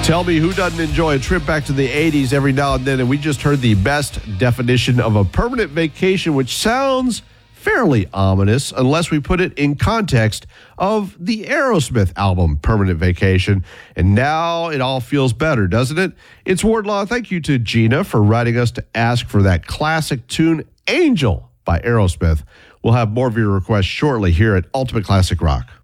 Tell me who doesn't enjoy a trip back to the 80s every now and then, and we just heard the best definition of a permanent vacation, which sounds fairly ominous unless we put it in context of the Aerosmith album, Permanent Vacation. And now it all feels better, doesn't it? It's Wardlaw. Thank you to Gina for writing us to ask for that classic tune, Angel by Aerosmith. We'll have more of your requests shortly here at Ultimate Classic Rock.